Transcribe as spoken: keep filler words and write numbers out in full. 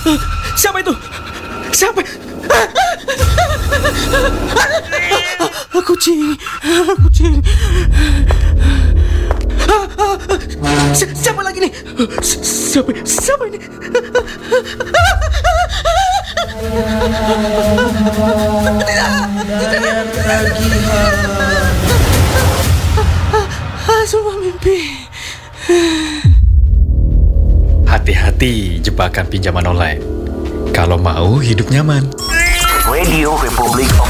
Siapa itu? Siapa? Kucing, kucing. Si- Siapa lagi nih? Si- Siapa? Siapa ini? Ah, semua mimpi. Hati-hati jebakan pinjaman online. Kalau mau hidup nyaman. Radio Republic of